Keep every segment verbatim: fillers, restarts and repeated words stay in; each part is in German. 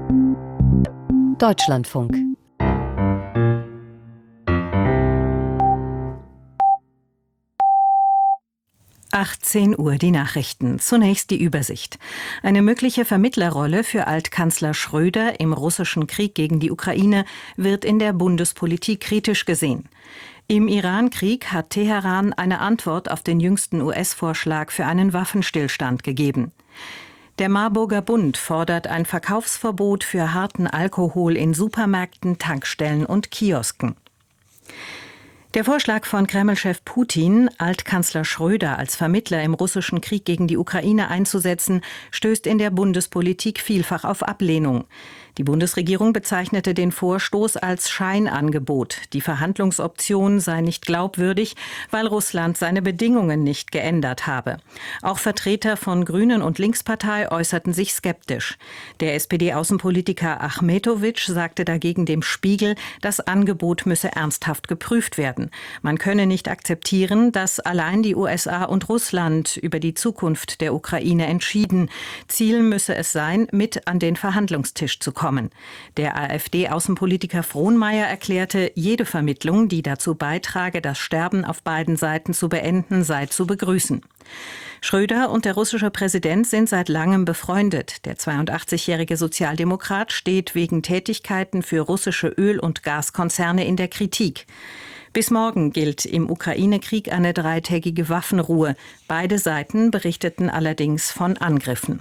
Deutschlandfunk. achtzehn Uhr die Nachrichten. Zunächst die Übersicht. Eine mögliche Vermittlerrolle für Altkanzler Schröder im russischen Krieg gegen die Ukraine wird in der Bundespolitik kritisch gesehen. Im Iran-Krieg hat Teheran eine Antwort auf den jüngsten U S-Vorschlag für einen Waffenstillstand gegeben. Der Marburger Bund fordert ein Verkaufsverbot für harten Alkohol in Supermärkten, Tankstellen und Kiosken. Der Vorschlag von Kreml-Chef Putin, Altkanzler Schröder als Vermittler im russischen Krieg gegen die Ukraine einzusetzen, stößt in der Bundespolitik vielfach auf Ablehnung. Die Bundesregierung bezeichnete den Vorstoß als Scheinangebot. Die Verhandlungsoption sei nicht glaubwürdig, weil Russland seine Bedingungen nicht geändert habe. Auch Vertreter von Grünen und Linkspartei äußerten sich skeptisch. Der S P D-Außenpolitiker Achmetowitsch sagte dagegen dem Spiegel, das Angebot müsse ernsthaft geprüft werden. Man könne nicht akzeptieren, dass allein die U S A und Russland über die Zukunft der Ukraine entschieden. Ziel müsse es sein, mit an den Verhandlungstisch zu kommen. Der AfD-Außenpolitiker Frohnmayer erklärte, jede Vermittlung, die dazu beitrage, das Sterben auf beiden Seiten zu beenden, sei zu begrüßen. Schröder und der russische Präsident sind seit langem befreundet. Der zweiundachtzigjährige Sozialdemokrat steht wegen Tätigkeiten für russische Öl- und Gaskonzerne in der Kritik. Bis morgen gilt im Ukraine-Krieg eine dreitägige Waffenruhe. Beide Seiten berichteten allerdings von Angriffen.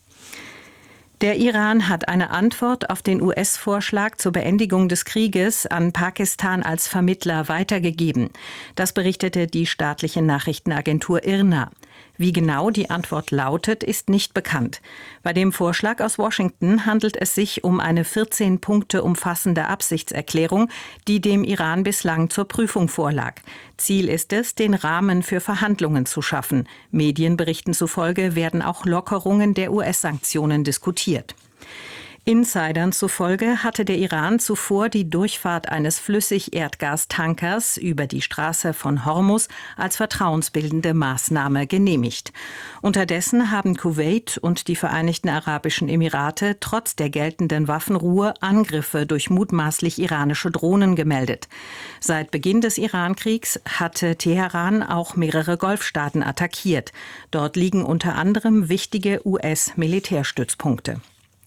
Der Iran hat eine Antwort auf den U S-Vorschlag zur Beendigung des Krieges an Pakistan als Vermittler weitergegeben. Das berichtete die staatliche Nachrichtenagentur I R N A. Wie genau die Antwort lautet, ist nicht bekannt. Bei dem Vorschlag aus Washington handelt es sich um eine vierzehn Punkte umfassende Absichtserklärung, die dem Iran bislang zur Prüfung vorlag. Ziel ist es, den Rahmen für Verhandlungen zu schaffen. Medienberichten zufolge werden auch Lockerungen der U S-Sanktionen diskutiert. Insidern zufolge hatte der Iran zuvor die Durchfahrt eines Flüssigerdgastankers über die Straße von Hormuz als vertrauensbildende Maßnahme genehmigt. Unterdessen haben Kuwait und die Vereinigten Arabischen Emirate trotz der geltenden Waffenruhe Angriffe durch mutmaßlich iranische Drohnen gemeldet. Seit Beginn des Iran-Kriegs hatte Teheran auch mehrere Golfstaaten attackiert. Dort liegen unter anderem wichtige U S-Militärstützpunkte.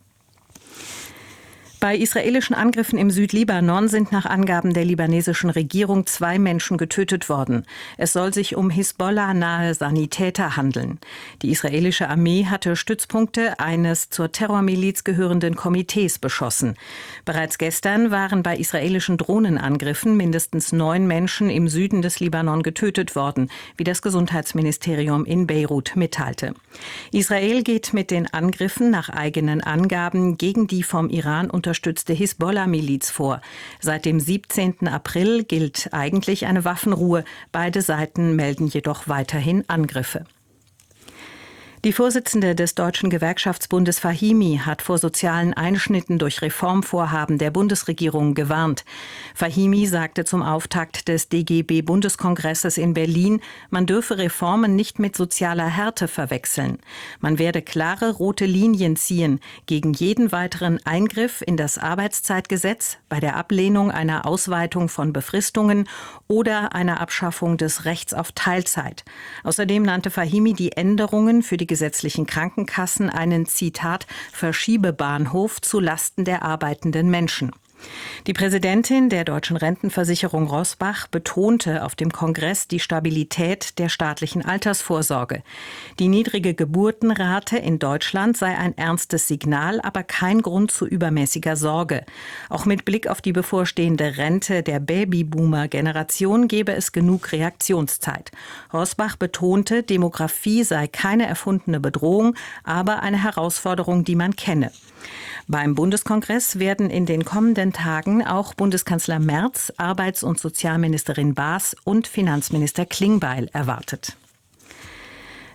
Bei israelischen Angriffen im Südlibanon sind nach Angaben der libanesischen Regierung zwei Menschen getötet worden. Es soll sich um Hisbollah-nahe Sanitäter handeln. Die israelische Armee hatte Stützpunkte eines zur Terrormiliz gehörenden Komitees beschossen. Bereits gestern waren bei israelischen Drohnenangriffen mindestens neun Menschen im Süden des Libanon getötet worden, wie das Gesundheitsministerium in Beirut mitteilte. Israel geht mit den Angriffen nach eigenen Angaben gegen die vom Iran unterstützte unterstützte Hisbollah-Miliz vor. Seit dem siebzehnten April gilt eigentlich eine Waffenruhe. Beide Seiten melden jedoch weiterhin Angriffe. Die Vorsitzende des Deutschen Gewerkschaftsbundes Fahimi hat vor sozialen Einschnitten durch Reformvorhaben der Bundesregierung gewarnt. Fahimi sagte zum Auftakt des D G B-Bundeskongresses in Berlin, man dürfe Reformen nicht mit sozialer Härte verwechseln. Man werde klare rote Linien ziehen gegen jeden weiteren Eingriff in das Arbeitszeitgesetz, bei der Ablehnung einer Ausweitung von Befristungen oder einer Abschaffung des Rechts auf Teilzeit. Außerdem nannte Fahimi die Änderungen für die gesetzlichen Krankenkassen einen, Zitat, Verschiebebahnhof zu Lasten der arbeitenden Menschen. Die Präsidentin der Deutschen Rentenversicherung Rosbach betonte auf dem Kongress die Stabilität der staatlichen Altersvorsorge. Die niedrige Geburtenrate in Deutschland sei ein ernstes Signal, aber kein Grund zu übermäßiger Sorge. Auch mit Blick auf die bevorstehende Rente der Babyboomer-Generation gebe es genug Reaktionszeit. Rosbach betonte, Demografie sei keine erfundene Bedrohung, aber eine Herausforderung, die man kenne. Beim Bundeskongress werden in den kommenden Tagen auch Bundeskanzler Merz, Arbeits- und Sozialministerin Baas und Finanzminister Klingbeil erwartet.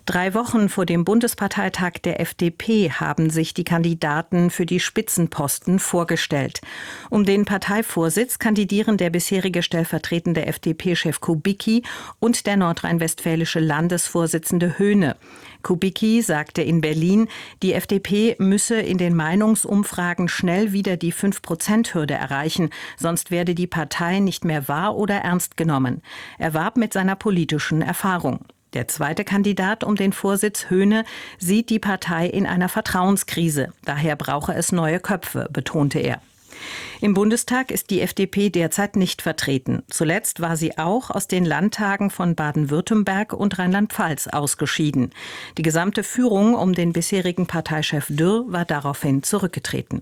Drei Wochen vor dem Bundesparteitag der F D P haben sich die Kandidaten für die Spitzenposten vorgestellt. Um den Parteivorsitz kandidieren der bisherige stellvertretende F D P-Chef Kubicki und der nordrhein-westfälische Landesvorsitzende Höhne. Kubicki sagte in Berlin, die F D P müsse in den Meinungsumfragen schnell wieder die fünf Prozent Hürde erreichen, sonst werde die Partei nicht mehr wahr oder ernst genommen. Er warb mit seiner politischen Erfahrung. Der zweite Kandidat um den Vorsitz, Höhne, sieht die Partei in einer Vertrauenskrise. Daher brauche es neue Köpfe, betonte er. Im Bundestag ist die F D P derzeit nicht vertreten. Zuletzt war sie auch aus den Landtagen von Baden-Württemberg und Rheinland-Pfalz ausgeschieden. Die gesamte Führung um den bisherigen Parteichef Dürr war daraufhin zurückgetreten.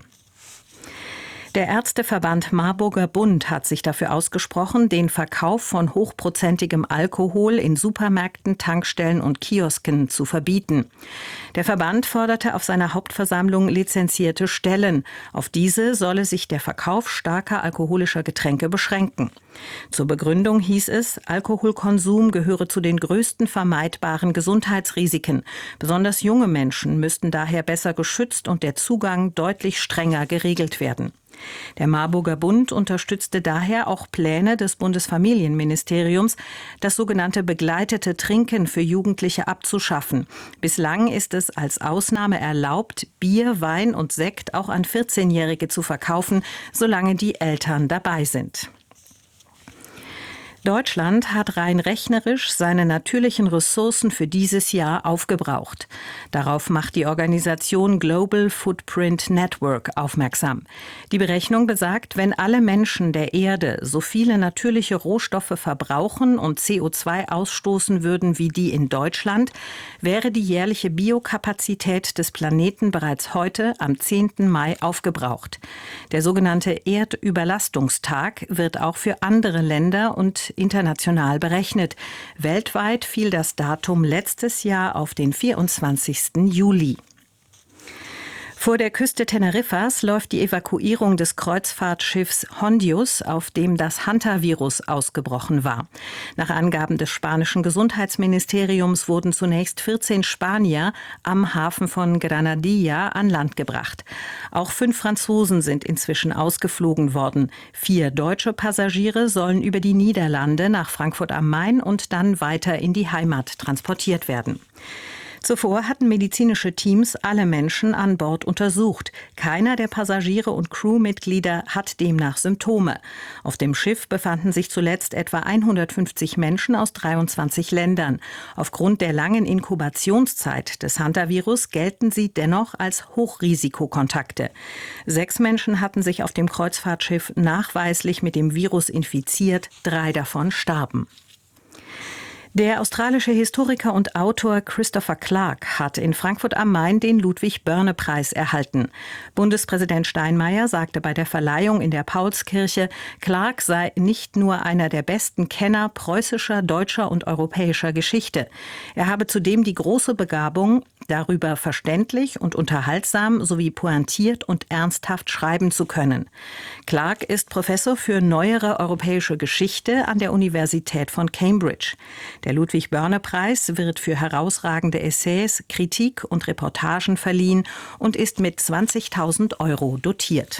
Der Ärzteverband Marburger Bund hat sich dafür ausgesprochen, den Verkauf von hochprozentigem Alkohol in Supermärkten, Tankstellen und Kiosken zu verbieten. Der Verband forderte auf seiner Hauptversammlung lizenzierte Stellen. Auf diese solle sich der Verkauf starker alkoholischer Getränke beschränken. Zur Begründung hieß es, Alkoholkonsum gehöre zu den größten vermeidbaren Gesundheitsrisiken. Besonders junge Menschen müssten daher besser geschützt und der Zugang deutlich strenger geregelt werden. Der Marburger Bund unterstützte daher auch Pläne des Bundesfamilienministeriums, das sogenannte begleitete Trinken für Jugendliche abzuschaffen. Bislang ist es als Ausnahme erlaubt, Bier, Wein und Sekt auch an vierzehnjährige zu verkaufen, solange die Eltern dabei sind. Deutschland hat rein rechnerisch seine natürlichen Ressourcen für dieses Jahr aufgebraucht. Darauf macht die Organisation Global Footprint Network aufmerksam. Die Berechnung besagt, wenn alle Menschen der Erde so viele natürliche Rohstoffe verbrauchen und C O zwei ausstoßen würden wie die in Deutschland, wäre die jährliche Biokapazität des Planeten bereits heute am zehnten Mai aufgebraucht. Der sogenannte Erdüberlastungstag wird auch für andere Länder und international berechnet. Weltweit fiel das Datum letztes Jahr auf den vierundzwanzigsten Juli. Vor der Küste Teneriffas läuft die Evakuierung des Kreuzfahrtschiffs Hondius, auf dem das Hantavirus ausgebrochen war. Nach Angaben des spanischen Gesundheitsministeriums wurden zunächst vierzehn Spanier am Hafen von Granadilla an Land gebracht. Auch fünf Franzosen sind inzwischen ausgeflogen worden. Vier deutsche Passagiere sollen über die Niederlande nach Frankfurt am Main und dann weiter in die Heimat transportiert werden. Zuvor hatten medizinische Teams alle Menschen an Bord untersucht. Keiner der Passagiere und Crewmitglieder hat demnach Symptome. Auf dem Schiff befanden sich zuletzt etwa hundertfünfzig Menschen aus dreiundzwanzig Ländern. Aufgrund der langen Inkubationszeit des Hantavirus gelten sie dennoch als Hochrisikokontakte. Sechs Menschen hatten sich auf dem Kreuzfahrtschiff nachweislich mit dem Virus infiziert, drei davon starben. Der australische Historiker und Autor Christopher Clark hat in Frankfurt am Main den Ludwig-Börne-Preis erhalten. Bundespräsident Steinmeier sagte bei der Verleihung in der Paulskirche, Clark sei nicht nur einer der besten Kenner preußischer, deutscher und europäischer Geschichte. Er habe zudem die große Begabung, darüber verständlich und unterhaltsam sowie pointiert und ernsthaft schreiben zu können. Clark ist Professor für neuere europäische Geschichte an der Universität von Cambridge. Der Ludwig-Börne-Preis wird für herausragende Essays, Kritik und Reportagen verliehen und ist mit zwanzigtausend Euro dotiert.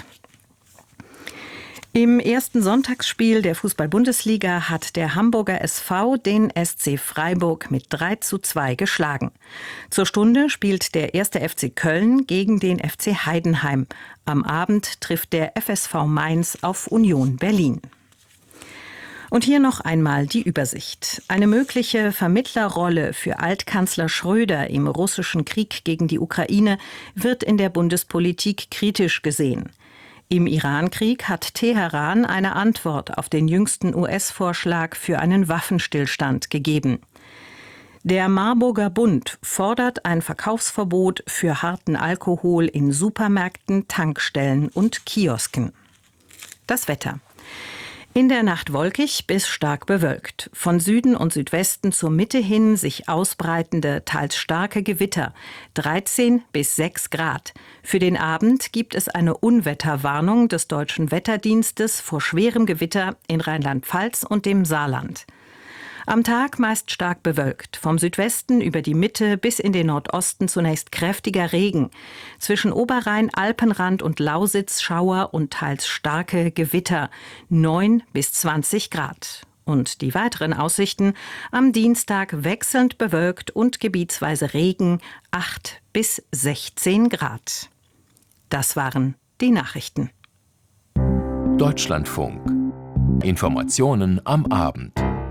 Im ersten Sonntagsspiel der Fußball-Bundesliga hat der Hamburger S V den S C Freiburg mit drei zu zwei geschlagen. Zur Stunde spielt der erste F C Köln gegen den F C Heidenheim. Am Abend trifft der F S V Mainz auf Union Berlin. Und hier noch einmal die Übersicht. Eine mögliche Vermittlerrolle für Altkanzler Schröder im russischen Krieg gegen die Ukraine wird in der Bundespolitik kritisch gesehen. Im Irankrieg hat Teheran eine Antwort auf den jüngsten U S-Vorschlag für einen Waffenstillstand gegeben. Der Marburger Bund fordert ein Verkaufsverbot für harten Alkohol in Supermärkten, Tankstellen und Kiosken. Das Wetter. In der Nacht wolkig bis stark bewölkt. Von Süden und Südwesten zur Mitte hin sich ausbreitende, teils starke Gewitter. dreizehn bis sechs Grad. Für den Abend gibt es eine Unwetterwarnung des Deutschen Wetterdienstes vor schwerem Gewitter in Rheinland-Pfalz und dem Saarland. Am Tag meist stark bewölkt. Vom Südwesten über die Mitte bis in den Nordosten zunächst kräftiger Regen. Zwischen Oberrhein, Alpenrand und Lausitz Schauer und teils starke Gewitter. neun bis zwanzig Grad. Und die weiteren Aussichten: am Dienstag wechselnd bewölkt und gebietsweise Regen, acht bis sechzehn Grad. Das waren die Nachrichten. Deutschlandfunk. Informationen am Abend.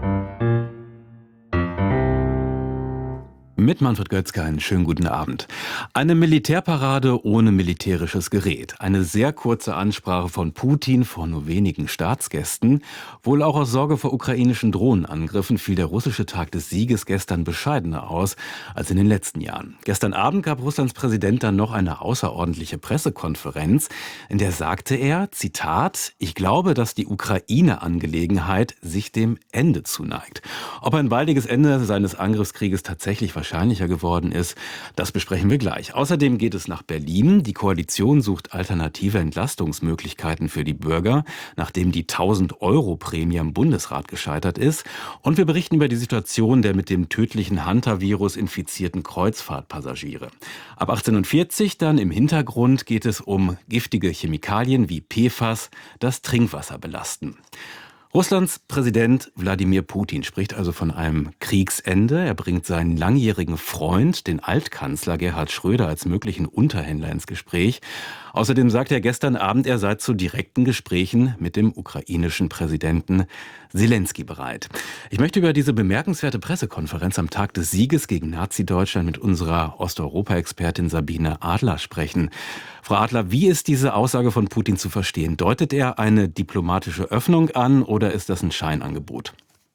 Mit Manfred Götzke einen schönen guten Abend. Eine Militärparade ohne militärisches Gerät. Eine sehr kurze Ansprache von Putin vor nur wenigen Staatsgästen. Wohl auch aus Sorge vor ukrainischen Drohnenangriffen fiel der russische Tag des Sieges gestern bescheidener aus als in den letzten Jahren. Gestern Abend gab Russlands Präsident dann noch eine außerordentliche Pressekonferenz, in der sagte er, Zitat, ich glaube, dass die Ukraine-Angelegenheit sich dem Ende zuneigt. Ob ein baldiges Ende seines Angriffskrieges tatsächlich wahrscheinlicher geworden ist, das besprechen wir gleich. Außerdem geht es nach Berlin. Die Koalition sucht alternative Entlastungsmöglichkeiten für die Bürger, nachdem die tausend-Euro-Prämie im Bundesrat gescheitert ist. Und wir berichten über die Situation der mit dem tödlichen Hantavirus infizierten Kreuzfahrtpassagiere. Ab achtzehn Uhr vierzig dann im Hintergrund geht es um giftige Chemikalien wie P F A S, das Trinkwasser belasten. Russlands Präsident Wladimir Putin spricht also von einem Kriegsende. Er bringt seinen langjährigen Freund, den Altkanzler Gerhard Schröder, als möglichen Unterhändler ins Gespräch. Außerdem sagt er gestern Abend, er sei zu direkten Gesprächen mit dem ukrainischen Präsidenten Selenskyj bereit. Ich möchte über diese bemerkenswerte Pressekonferenz am Tag des Sieges gegen Nazi-Deutschland mit unserer Osteuropa-Expertin Sabine Adler sprechen. Frau Adler, wie ist diese Aussage von Putin zu verstehen? Deutet er eine diplomatische Öffnung an oder ist das ein Scheinangebot?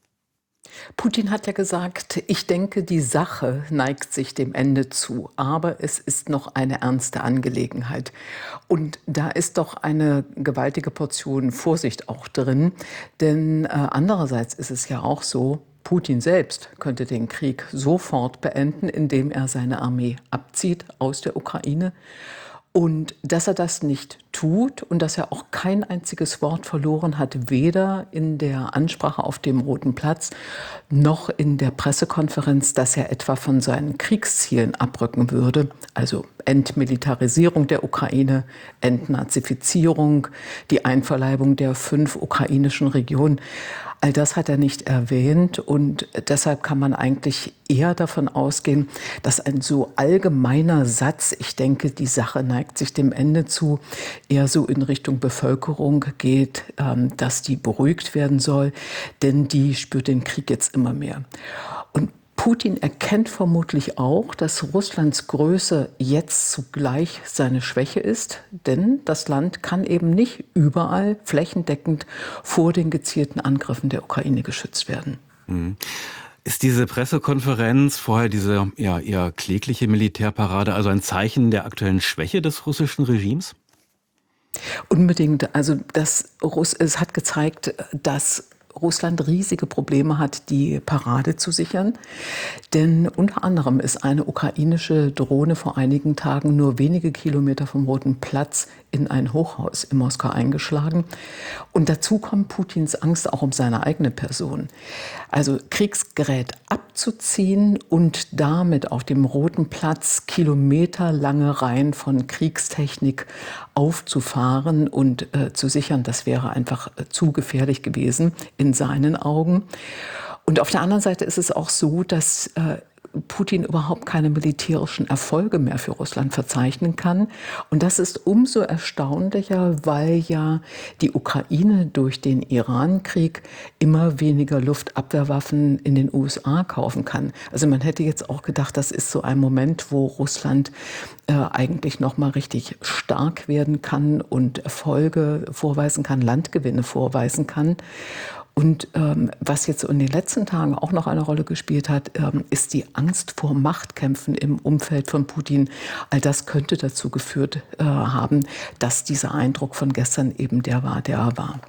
Putin hat ja gesagt, ich denke, die Sache neigt sich dem Ende zu, aber es ist noch eine ernste Angelegenheit. Und da ist doch eine gewaltige Portion Vorsicht auch drin, denn äh, andererseits ist es ja auch so, Putin selbst könnte den Krieg sofort beenden, indem er seine Armee abzieht aus der Ukraine. Und dass er das nicht tut und dass er auch kein einziges Wort verloren hat, weder in der Ansprache auf dem Roten Platz noch in der Pressekonferenz, dass er etwa von seinen Kriegszielen abrücken würde, also Entmilitarisierung der Ukraine, Entnazifizierung, die Einverleibung der fünf ukrainischen Regionen. All das hat er nicht erwähnt und deshalb kann man eigentlich eher davon ausgehen, dass ein so allgemeiner Satz, ich denke, die Sache neigt sich dem Ende zu, eher so in Richtung Bevölkerung geht, dass die beruhigt werden soll, denn die spürt den Krieg jetzt immer mehr. Und Putin erkennt vermutlich auch, dass Russlands Größe jetzt zugleich seine Schwäche ist, denn das Land kann eben nicht überall flächendeckend vor den gezielten Angriffen der Ukraine geschützt werden. Mhm. Ist diese Pressekonferenz, vorher diese ja, eher klägliche Militärparade, also ein Zeichen der aktuellen Schwäche des russischen Regimes? Unbedingt. Also das Russ es hat gezeigt, dass Russland riesige Probleme hat, die Parade zu sichern. Denn unter anderem ist eine ukrainische Drohne vor einigen Tagen nur wenige Kilometer vom Roten Platz in ein Hochhaus in Moskau eingeschlagen. Und dazu kommt Putins Angst auch um seine eigene Person. Also Kriegsgerät abzuziehen und damit auf dem Roten Platz kilometerlange Reihen von Kriegstechnik aufzufahren und äh, zu sichern, das wäre einfach äh, zu gefährlich gewesen in seinen Augen. Und auf der anderen Seite ist es auch so, dass äh, Putin überhaupt keine militärischen Erfolge mehr für Russland verzeichnen kann. Und das ist umso erstaunlicher, weil ja die Ukraine durch den Iran-Krieg immer weniger Luftabwehrwaffen in den U S A kaufen kann. Also man hätte jetzt auch gedacht, das ist so ein Moment, wo Russland äh, eigentlich noch mal richtig stark werden kann und Erfolge vorweisen kann, Landgewinne vorweisen kann. Und ähm, was jetzt in den letzten Tagen auch noch eine Rolle gespielt hat, ähm, ist die Angst vor Machtkämpfen im Umfeld von Putin. All das könnte dazu geführt äh, haben, dass dieser Eindruck von gestern eben der war, der er war.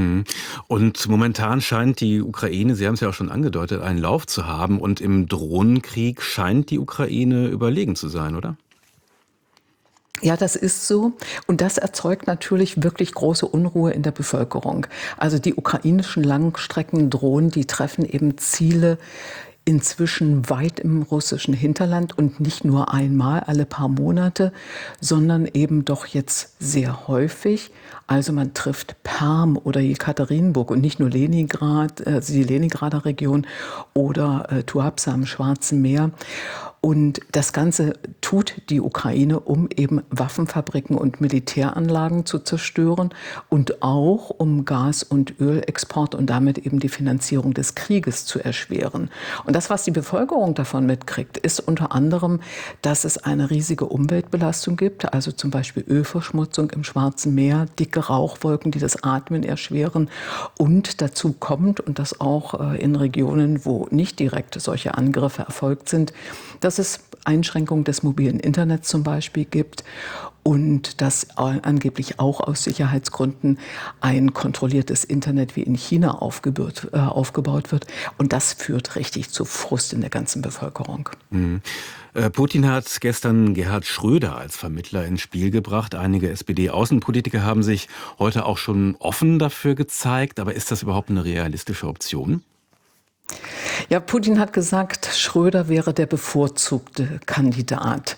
Und momentan scheint die Ukraine, Sie haben es ja auch schon angedeutet, einen Lauf zu haben. Und im Drohnenkrieg scheint die Ukraine überlegen zu sein, oder? Ja, das ist so. Und das erzeugt natürlich wirklich große Unruhe in der Bevölkerung. Also die ukrainischen Langstreckendrohnen, die treffen eben Ziele inzwischen weit im russischen Hinterland und nicht nur einmal alle paar Monate, sondern eben doch jetzt sehr häufig. Also man trifft Perm oder Jekaterinburg und nicht nur Leningrad, also die Leningrader Region oder äh, Tuapse am Schwarzen Meer. Und das Ganze tut die Ukraine, um eben Waffenfabriken und Militäranlagen zu zerstören und auch um Gas- und Ölexport und damit eben die Finanzierung des Krieges zu erschweren. Und das, was die Bevölkerung davon mitkriegt, ist unter anderem, dass es eine riesige Umweltbelastung gibt, also zum Beispiel Ölverschmutzung im Schwarzen Meer, dicke Rauchwolken, die das Atmen erschweren. Und dazu kommt, und das auch in Regionen, wo nicht direkt solche Angriffe erfolgt sind, dass es Einschränkungen des mobilen Internets zum Beispiel gibt und dass angeblich auch aus Sicherheitsgründen ein kontrolliertes Internet wie in China aufgebaut, äh, aufgebaut wird. Und das führt richtig zu Frust in der ganzen Bevölkerung. Mhm. Äh, Putin hat gestern Gerhard Schröder als Vermittler ins Spiel gebracht. Einige S P D-Außenpolitiker haben sich heute auch schon offen dafür gezeigt. Aber ist das überhaupt eine realistische Option? Ja, Putin hat gesagt, Schröder wäre der bevorzugte Kandidat.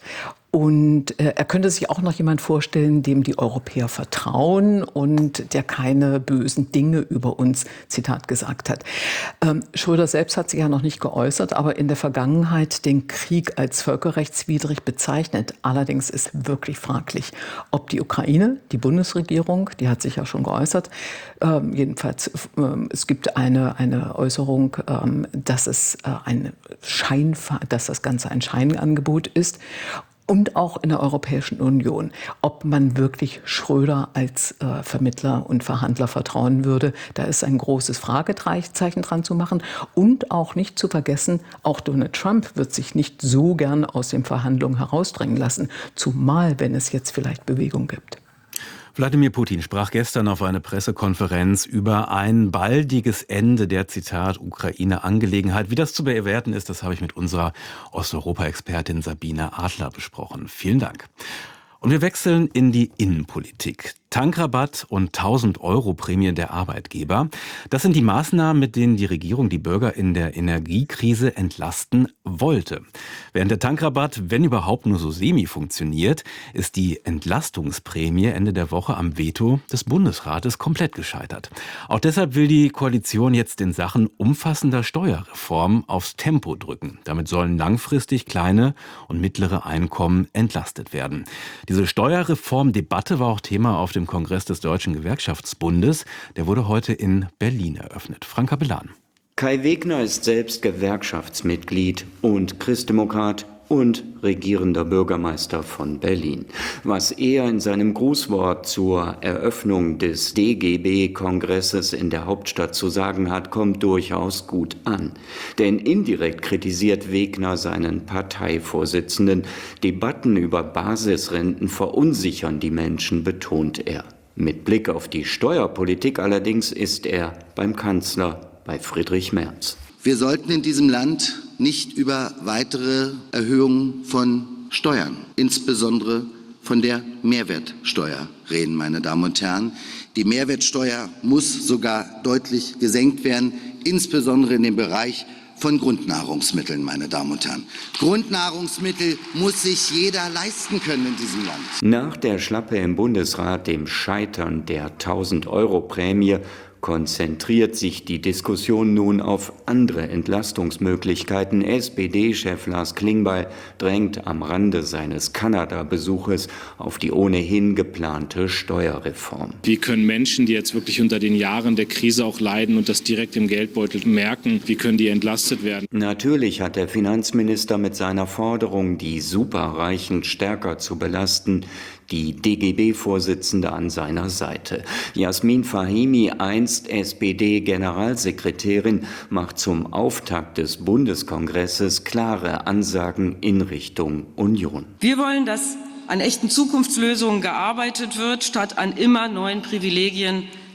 Und äh, er könnte sich auch noch jemand vorstellen, dem die Europäer vertrauen und der keine bösen Dinge über uns, Zitat, gesagt hat. Ähm, Schröder selbst hat sich ja noch nicht geäußert, aber in der Vergangenheit den Krieg als völkerrechtswidrig bezeichnet. Allerdings ist wirklich fraglich, ob die Ukraine, die Bundesregierung, die hat sich ja schon geäußert, ähm, jedenfalls ähm, es gibt eine, eine Äußerung, ähm, dass, es, äh, ein Schein, dass das Ganze ein Scheinangebot ist. Und auch in der Europäischen Union, ob man wirklich Schröder als äh, Vermittler und Verhandler vertrauen würde. Da ist ein großes Fragezeichen dran zu machen. Und auch nicht zu vergessen, auch Donald Trump wird sich nicht so gern aus den Verhandlungen herausdrängen lassen, zumal wenn es jetzt vielleicht Bewegung gibt. Wladimir Putin sprach gestern auf einer Pressekonferenz über ein baldiges Ende der, Zitat, Ukraine-Angelegenheit. Wie das zu bewerten ist, das habe ich mit unserer Osteuropa-Expertin Sabine Adler besprochen. Vielen Dank. Und wir wechseln in die Innenpolitik. Tankrabatt und tausend Euro Prämie der Arbeitgeber. Das sind die Maßnahmen, mit denen die Regierung die Bürger in der Energiekrise entlasten wollte. Während der Tankrabatt, wenn überhaupt nur so semi funktioniert, ist die Entlastungsprämie Ende der Woche am Veto des Bundesrates komplett gescheitert. Auch deshalb will die Koalition jetzt in Sachen umfassender Steuerreform aufs Tempo drücken. Damit sollen langfristig kleine und mittlere Einkommen entlastet werden. Diese Steuerreformdebatte war auch Thema auf dem Kongress des Deutschen Gewerkschaftsbundes. Der wurde heute in Berlin eröffnet. Frank Capellan. Kai Wegner ist selbst Gewerkschaftsmitglied und Christdemokrat und regierender Bürgermeister von Berlin. Was er in seinem Grußwort zur Eröffnung des D G B-Kongresses in der Hauptstadt zu sagen hat, kommt durchaus gut an. Denn indirekt kritisiert Wegner seinen Parteivorsitzenden. Debatten über Basisrenten verunsichern die Menschen, betont er. Mit Blick auf die Steuerpolitik allerdings ist er beim Kanzler, bei Friedrich Merz. Wir sollten in diesem Land nicht über weitere Erhöhungen von Steuern, insbesondere von der Mehrwertsteuer, reden, meine Damen und Herren. Die Mehrwertsteuer muss sogar deutlich gesenkt werden, insbesondere in dem Bereich von Grundnahrungsmitteln, meine Damen und Herren. Grundnahrungsmittel muss sich jeder leisten können in diesem Land. Nach der Schlappe im Bundesrat, dem Scheitern der tausend Euro Prämie, konzentriert sich die Diskussion nun auf andere Entlastungsmöglichkeiten. S P D-Chef Lars Klingbeil drängt am Rande seines Kanada-Besuches auf die ohnehin geplante Steuerreform. Wie können Menschen, die jetzt wirklich unter den Jahren der Krise auch leiden und das direkt im Geldbeutel merken, wie können die entlastet werden? Natürlich hat der Finanzminister mit seiner Forderung, die Superreichen stärker zu belasten, die D G B-Vorsitzende an seiner Seite. Jasmin Fahimi, einst S P D-Generalsekretärin, macht zum Auftakt des Bundeskongresses klare Ansagen in Richtung Union. Wir wollen, dass an echten Zukunftslösungen gearbeitet wird, statt an immer neuen Privilegien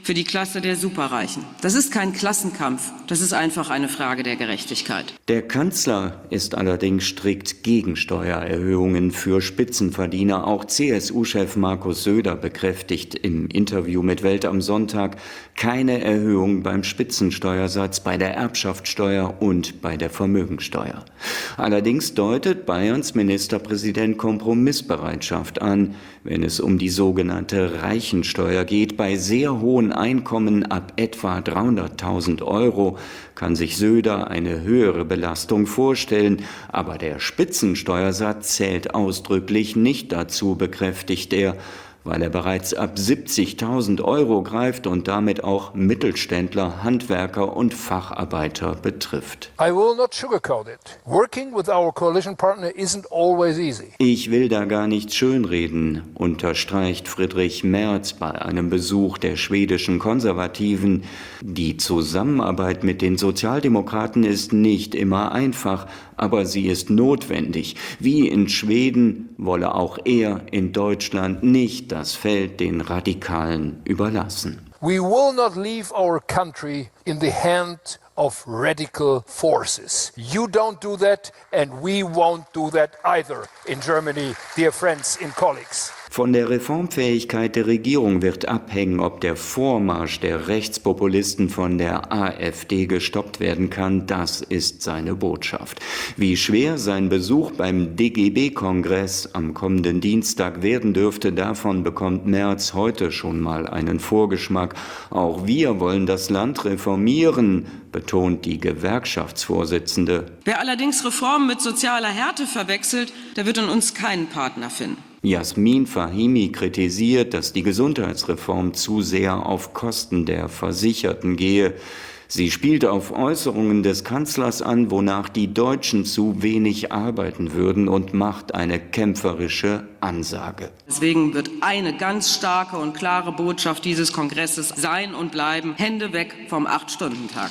für die Klasse der Superreichen. Das ist kein Klassenkampf, das ist einfach eine Frage der Gerechtigkeit. Der Kanzler ist allerdings strikt gegen Steuererhöhungen für Spitzenverdiener. Auch C S U-Chef Markus Söder bekräftigt im Interview mit Welt am Sonntag keine Erhöhung beim Spitzensteuersatz, bei der Erbschaftssteuer und bei der Vermögensteuer. Allerdings deutet Bayerns Ministerpräsident Kompromissbereitschaft an, wenn es um die sogenannte Reichensteuer geht. Bei sehr hohen Einkommen ab etwa dreihunderttausend Euro kann sich Söder eine höhere Belastung vorstellen, aber der Spitzensteuersatz zählt ausdrücklich nicht dazu, bekräftigt er, weil er bereits ab siebzigtausend Euro greift und damit auch Mittelständler, Handwerker und Facharbeiter betrifft. I will not sugarcoat it. Working with our coalition partner isn't always easy. Ich will da gar nichts schönreden, unterstreicht Friedrich Merz bei einem Besuch der schwedischen Konservativen. Die Zusammenarbeit mit den Sozialdemokraten ist nicht immer einfach, aber sie ist notwendig. Wie in Schweden wolle auch er in Deutschland nicht das Feld den Radikalen überlassen. We will not leave our country in the hand of radical forces. You don't do that and we won't do that either in Germany, dear friends and colleagues. Von der Reformfähigkeit der Regierung wird abhängen, ob der Vormarsch der Rechtspopulisten von der AfD gestoppt werden kann. Das ist seine Botschaft. Wie schwer sein Besuch beim D G B-Kongress am kommenden Dienstag werden dürfte, davon bekommt Merz heute schon mal einen Vorgeschmack. Auch wir wollen das Land reformieren, betont die Gewerkschaftsvorsitzende. Wer allerdings Reformen mit sozialer Härte verwechselt, der wird in uns keinen Partner finden. Jasmin Fahimi kritisiert, dass die Gesundheitsreform zu sehr auf Kosten der Versicherten gehe. Sie spielt auf Äußerungen des Kanzlers an, wonach die Deutschen zu wenig arbeiten würden, und macht eine kämpferische Ansage. Deswegen wird eine ganz starke und klare Botschaft dieses Kongresses sein und bleiben: Hände weg vom Acht-Stunden-Tag.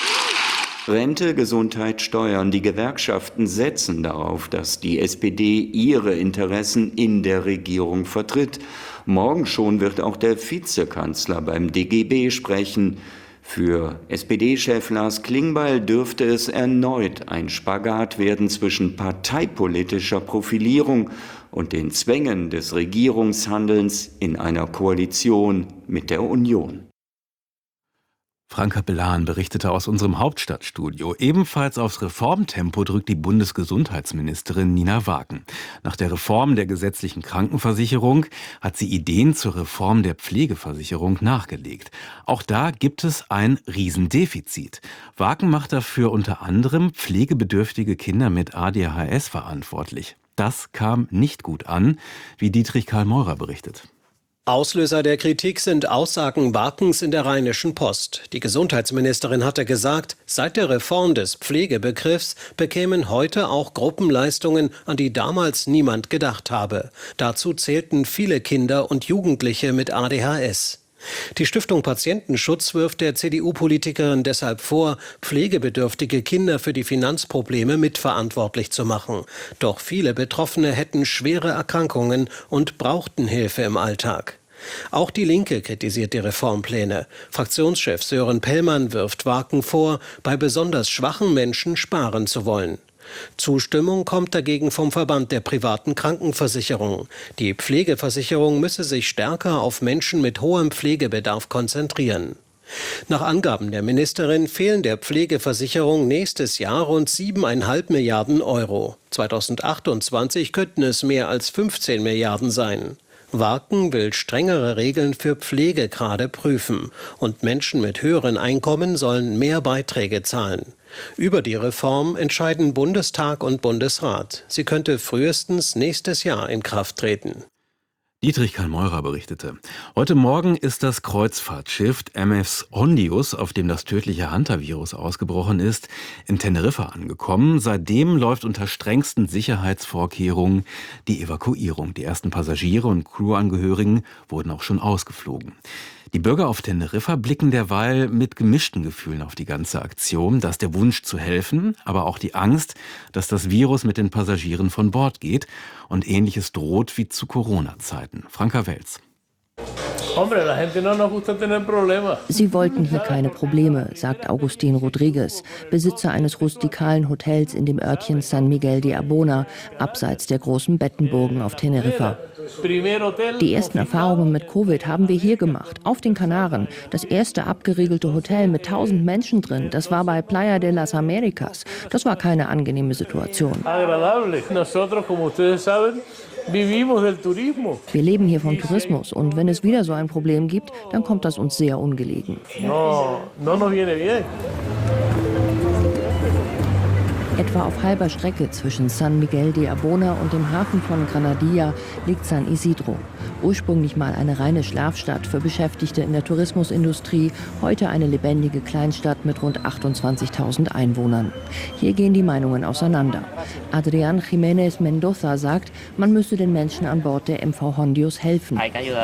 Rente, Gesundheit, Steuern. Die Gewerkschaften setzen darauf, dass die S P D ihre Interessen in der Regierung vertritt. Morgen schon wird auch der Vizekanzler beim D G B sprechen. Für S P D-Chef Lars Klingbeil dürfte es erneut ein Spagat werden zwischen parteipolitischer Profilierung und den Zwängen des Regierungshandelns in einer Koalition mit der Union. Franka Belan berichtete aus unserem Hauptstadtstudio. Ebenfalls aufs Reformtempo drückt die Bundesgesundheitsministerin Nina Wagen. Nach der Reform der gesetzlichen Krankenversicherung hat sie Ideen zur Reform der Pflegeversicherung nachgelegt. Auch da gibt es ein Riesendefizit. Wagen macht dafür unter anderem pflegebedürftige Kinder mit A D H S verantwortlich. Das kam nicht gut an, wie Dietrich Karl Meurer berichtet. Auslöser der Kritik sind Aussagen Wagens in der Rheinischen Post. Die Gesundheitsministerin hatte gesagt, seit der Reform des Pflegebegriffs bekämen heute auch Gruppenleistungen, an die damals niemand gedacht habe. Dazu zählten viele Kinder und Jugendliche mit A D H S. Die Stiftung Patientenschutz wirft der C D U-Politikerin deshalb vor, pflegebedürftige Kinder für die Finanzprobleme mitverantwortlich zu machen. Doch viele Betroffene hätten schwere Erkrankungen und brauchten Hilfe im Alltag. Auch die Linke kritisiert die Reformpläne. Fraktionschef Sören Pellmann wirft Wagen vor, bei besonders schwachen Menschen sparen zu wollen. Zustimmung kommt dagegen vom Verband der privaten Krankenversicherung. Die Pflegeversicherung müsse sich stärker auf Menschen mit hohem Pflegebedarf konzentrieren. Nach Angaben der Ministerin fehlen der Pflegeversicherung nächstes Jahr rund siebeneinhalb Milliarden Euro. zweitausendachtundzwanzig könnten es mehr als fünfzehn Milliarden sein. Wagen will strengere Regeln für Pflegegrade prüfen. Und Menschen mit höheren Einkommen sollen mehr Beiträge zahlen. Über die Reform entscheiden Bundestag und Bundesrat. Sie könnte frühestens nächstes Jahr in Kraft treten. Dietrich Karl Meurer berichtete. Heute Morgen ist das Kreuzfahrtschiff M S Hondius, auf dem das tödliche Hantavirus ausgebrochen ist, in Teneriffa angekommen. Seitdem läuft unter strengsten Sicherheitsvorkehrungen die Evakuierung. Die ersten Passagiere und Crewangehörigen wurden auch schon ausgeflogen. Die Bürger auf Teneriffa blicken derweil mit gemischten Gefühlen auf die ganze Aktion. Da ist der Wunsch zu helfen, aber auch die Angst, dass das Virus mit den Passagieren von Bord geht und Ähnliches droht wie zu Corona-Zeiten. Franka Welz. Sie wollten hier keine Probleme, sagt Agustín Rodríguez, Besitzer eines rustikalen Hotels in dem Örtchen San Miguel de Abona, abseits der großen Bettenburgen auf Teneriffa. Die ersten Erfahrungen mit Covid haben wir hier gemacht, auf den Kanaren. Das erste abgeriegelte Hotel mit tausend Menschen drin, das war bei Playa de las Américas. Das war keine angenehme Situation. Wir leben hier vom Tourismus und wenn es wieder so ein Problem gibt, dann kommt das uns sehr ungelegen. No, no nos viene bien. Etwa auf halber Strecke zwischen San Miguel de Abona und dem Hafen von Granadilla liegt San Isidro. Ursprünglich mal eine reine Schlafstadt für Beschäftigte in der Tourismusindustrie, heute eine lebendige Kleinstadt mit rund achtundzwanzigtausend Einwohnern. Hier gehen die Meinungen auseinander. Adrián Jiménez Mendoza sagt, man müsse den Menschen an Bord der M V Hondios helfen.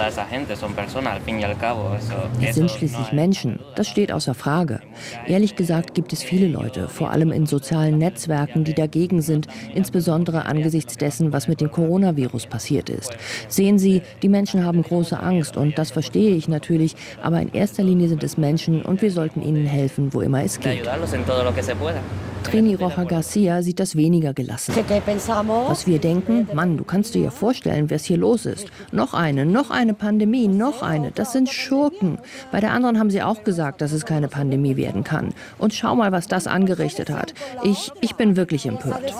Es sind schließlich Menschen, das steht außer Frage. Ehrlich gesagt gibt es viele Leute, vor allem in sozialen Netzwerken, die dagegen sind, insbesondere angesichts dessen, was mit dem Coronavirus passiert ist. Sehen Sie, die Menschen haben große Angst und das verstehe ich natürlich, aber in erster Linie sind es Menschen und wir sollten ihnen helfen, wo immer es geht. Trini Rocha Garcia sieht das weniger gelassen. Was wir denken, Mann, du kannst dir ja vorstellen, was hier los ist. Noch eine, noch eine Pandemie, noch eine. Das sind Schurken. Bei der anderen haben sie auch gesagt, dass es keine Pandemie werden kann. Und schau mal, was das angerichtet hat. Ich, ich bin wirklich empört.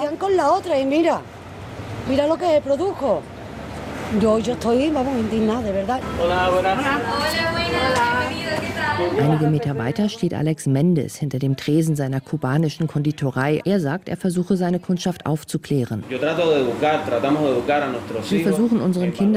Einige Meter weiter steht Alex Mendes hinter dem Tresen seiner kubanischen Konditorei. Er sagt, er versuche seine Kundschaft aufzuklären. Wir versuchen unseren Kindern